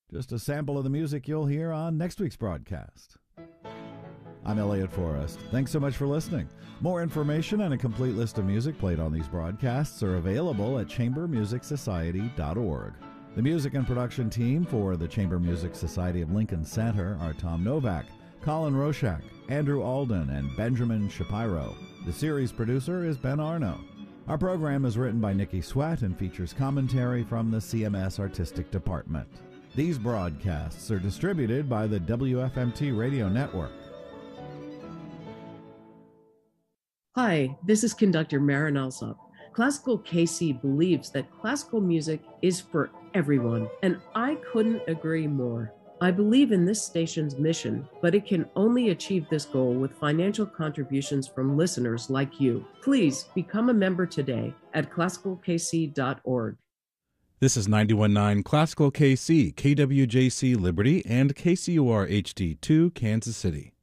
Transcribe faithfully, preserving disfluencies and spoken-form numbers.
Just a sample of the music you'll hear on next week's broadcast. I'm Elliot Forrest. Thanks so much for listening. More information and a complete list of music played on these broadcasts are available at chamber music society dot org. The music and production team for the Chamber Music Society of Lincoln Center are Tom Novak, Colin Roshak, Andrew Alden, and Benjamin Shapiro. The series producer is Ben Arno. Our program is written by Nikki Sweat and features commentary from the C M S Artistic Department. These broadcasts are distributed by the W F M T Radio Network. Hi, this is conductor Marin Alsop. Classical K C believes that classical music is for everyone, and I couldn't agree more. I believe in this station's mission, but it can only achieve this goal with financial contributions from listeners like you. Please become a member today at classical k c dot org. This is ninety-one point nine Classical K C, K W J C Liberty, and K C U R H D two Kansas City.